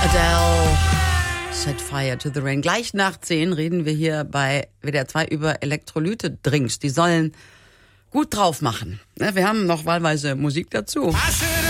Adele, Set Fire to the Rain. Gleich nach 10 reden wir hier bei WDR 2 über Elektrolyte-Drinks. Die sollen gut drauf machen. Wir haben noch wahlweise Musik dazu.